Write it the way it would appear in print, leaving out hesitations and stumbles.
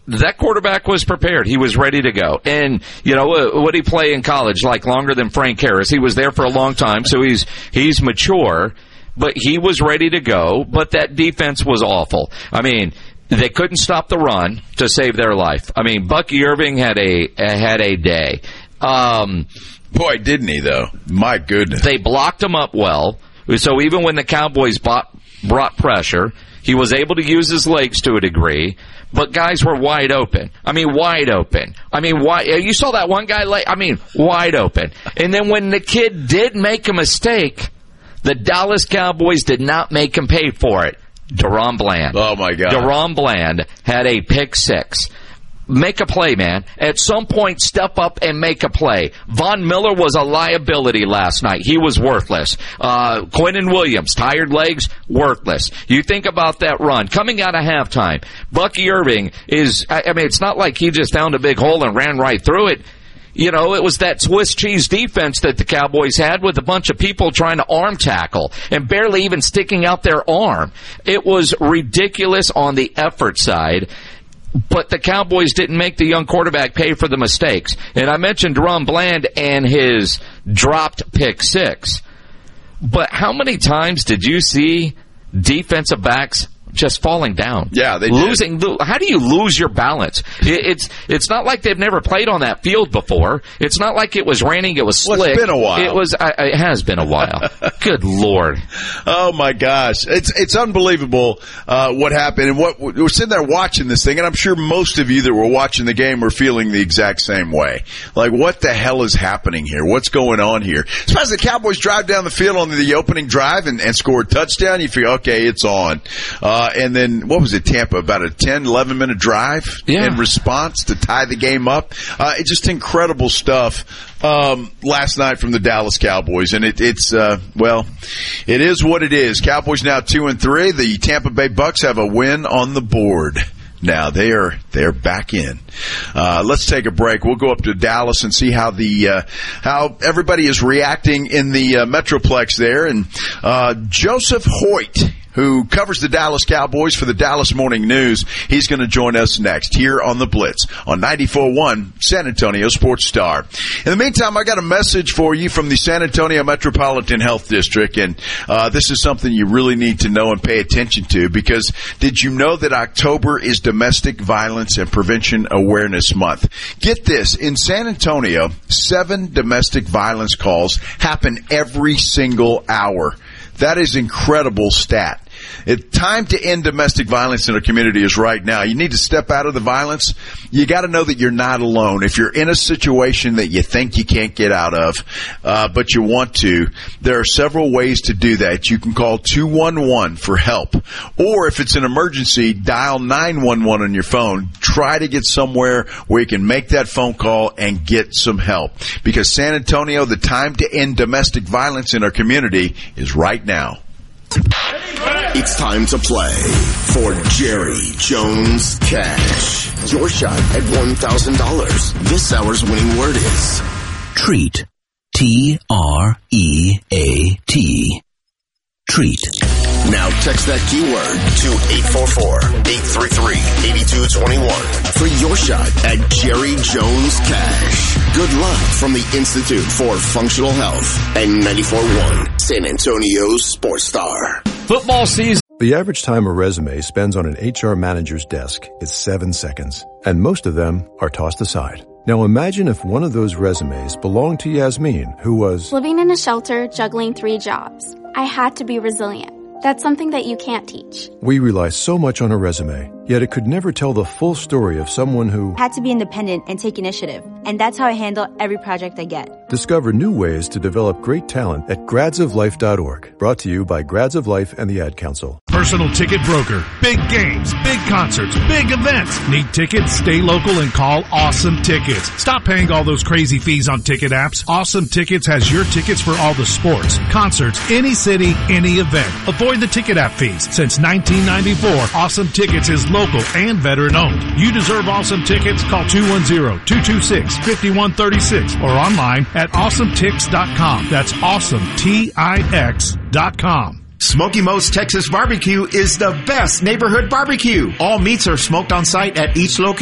that quarterback was prepared. He was ready to go. And, what did he play in college? Like longer than Frank Harris. He was there for a long time, so he's mature. But he was ready to go. But that defense was awful. I mean, they couldn't stop the run to save their life. I mean, Bucky Irving had a day. Boy, didn't he, though? My goodness. They blocked him up well. So even when the Cowboys brought pressure, he was able to use his legs to a degree. But guys were wide open. I mean, wide open. I mean, you saw that one guy wide open. And then when the kid did make a mistake, the Dallas Cowboys did not make him pay for it. DaRon Bland. Oh, my God. DaRon Bland had a pick six. Make a play, man. At some point, step up and make a play. Von Miller was a liability last night. He was worthless. Quinnen Williams, tired legs, worthless. You think about that run. Coming out of halftime, Bucky Irving it's not like he just found a big hole and ran right through it. It was that Swiss cheese defense that the Cowboys had with a bunch of people trying to arm tackle and barely even sticking out their arm. It was ridiculous on the effort side. But the Cowboys didn't make the young quarterback pay for the mistakes. And I mentioned DaRon Bland and his dropped pick six. But how many times did you see defensive backs just falling down? Yeah, they losing. How do you lose your balance? It's not like they've never played on that field before. It's not like it was raining. It was slick. Well, it's been a while. It has been a while. Good Lord. Oh my gosh, it's unbelievable what happened, and what we're sitting there watching this thing, and I'm sure most of you that were watching the game were feeling the exact same way. Like, what the hell is happening here? What's going on here? Especially the Cowboys drive down the field on the opening drive and score a touchdown. You figure, okay, it's on. And then, what was it, Tampa? About a 10, 11-minute drive in response to tie the game up. It's just incredible stuff last night from the Dallas Cowboys. And it is what it is. Cowboys now 2-3. The Tampa Bay Bucks have a win on the board. Now they're back in. Let's take a break. We'll go up to Dallas and see how how everybody is reacting in the Metroplex there. And Joseph Hoyt, who covers the Dallas Cowboys for the Dallas Morning News, he's going to join us next here on The Blitz on 94.1 San Antonio Sports Star. In the meantime, I got a message for you from the San Antonio Metropolitan Health District, and this is something you really need to know and pay attention to, because did you know that October is Domestic Violence and Prevention Awareness Month? Get this, in San Antonio, 7 domestic violence calls happen every single hour. That is incredible stat. Time to end domestic violence in our community is right now. You need to step out of the violence. You got to know that you're not alone. If you're in a situation that you think you can't get out of, but you want to, there are several ways to do that. You can call 211 for help. Or if it's an emergency, dial 911 on your phone. Try to get somewhere where you can make that phone call and get some help. Because San Antonio, the time to end domestic violence in our community is right now. It's time to play for Jerry Jones Cash. Your shot at $1,000. This hour's winning word is treat. T-R-E-A-T. Treat. Now text that keyword to 844-833-8221 for your shot at Jerry Jones Cash. Good luck from the Institute for Functional Health and 94.1 San Antonio Sports Star. Football season. The average time a resume spends on an HR manager's desk is 7 seconds, and most of them are tossed aside. Now imagine if one of those resumes belonged to Yasmin, who was living in a shelter, juggling 3 jobs. I had to be resilient. That's something that you can't teach. We rely so much on a resume, yet it could never tell the full story of someone who had to be independent and take initiative. And that's how I handle every project I get. Discover new ways to develop great talent at gradsoflife.org. Brought to you by Grads of Life and the Ad Council. Personal ticket broker. Big games, big concerts, big events. Need tickets? Stay local and call Awesome Tickets. Stop paying all those crazy fees on ticket apps. Awesome Tickets has your tickets for all the sports, concerts, any city, any event. Avoid the ticket app fees. Since 1994, Awesome Tickets is local and veteran owned. You deserve Awesome Tickets. Call 210-226-5136 or online at awesometix.com. That's awesometix.com. Smoky Mo's Texas Barbecue is the best neighborhood barbecue. All meats are smoked on site at each location.